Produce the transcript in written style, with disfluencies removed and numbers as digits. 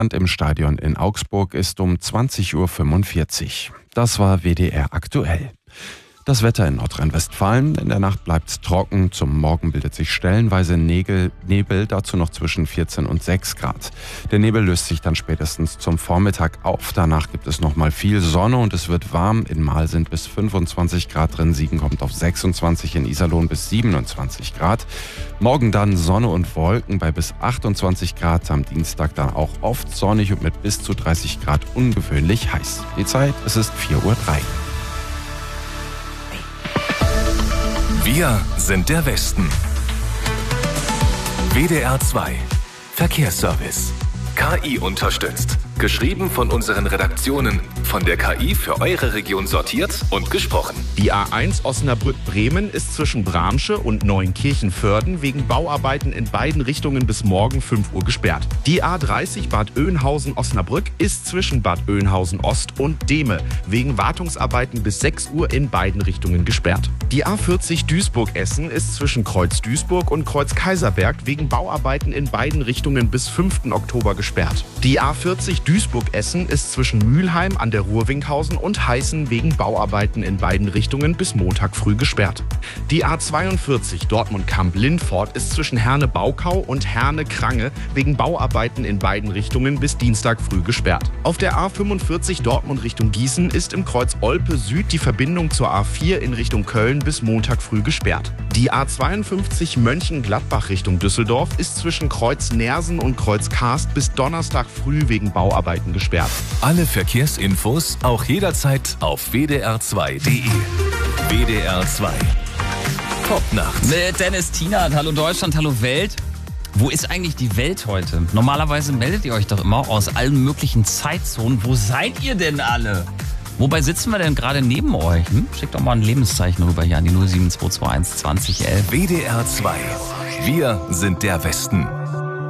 im Stadion in Augsburg ist um 20:45 Uhr. Das war WDR aktuell. Das Wetter in Nordrhein-Westfalen. In der Nacht bleibt es trocken. Zum Morgen bildet sich stellenweise Nebel, dazu noch zwischen 14 und 6 Grad. Der Nebel löst sich dann spätestens zum Vormittag auf. Danach gibt es nochmal viel Sonne und es wird warm. In Marl sind bis 25 Grad drin. Siegen kommt auf 26, in Iserlohn bis 27 Grad. Morgen dann Sonne und Wolken bei bis 28 Grad. Am Dienstag dann auch oft sonnig und mit bis zu 30 Grad ungewöhnlich heiß. Die Zeit, es ist 4:03 Uhr. Wir sind der Westen. WDR 2 Verkehrsservice. KI unterstützt. Geschrieben von unseren Redaktionen. Von der KI für eure Region sortiert und gesprochen. Die A1 Osnabrück-Bremen ist zwischen Bramsche und Neunkirchen-Vörden wegen Bauarbeiten in beiden Richtungen bis morgen 5 Uhr gesperrt. Die A30 Bad Oeynhausen-Osnabrück ist zwischen Bad Oeynhausen-Ost und Dehme wegen Wartungsarbeiten bis 6 Uhr in beiden Richtungen gesperrt. Die A40 Duisburg-Essen ist zwischen Kreuz Duisburg und Kreuz Kaiserberg wegen Bauarbeiten in beiden Richtungen bis 5. Oktober gesperrt. Die A40 Duisburg-Essen ist zwischen Mülheim an der Ruhr-Winkhausen und Heißen wegen Bauarbeiten in beiden Richtungen bis Montag früh gesperrt. Die A42 Dortmund-Kamp-Lindfort ist zwischen Herne-Baukau und Herne-Krange wegen Bauarbeiten in beiden Richtungen bis Dienstag früh gesperrt. Auf der A45 Dortmund Richtung Gießen ist im Kreuz Olpe Süd die Verbindung zur A4 in Richtung Köln bis Montag früh gesperrt. Die A52 Mönchengladbach Richtung Düsseldorf ist zwischen Kreuz Nersen und Kreuz Karst bis Donnerstag früh wegen Bauarbeiten gesperrt. Alle Verkehrsinfos auch jederzeit auf wdr2.de. WDR 2 Top nachts. Mit Dennis Tienert. Hallo Deutschland, hallo Welt. Wo ist eigentlich die Welt heute? Normalerweise meldet ihr euch doch immer aus allen möglichen Zeitzonen. Wo seid ihr denn alle? Wobei sitzen wir denn gerade neben euch? Schickt doch mal ein Lebenszeichen rüber hier an die 07221 2011. WDR 2. Wir sind der Westen.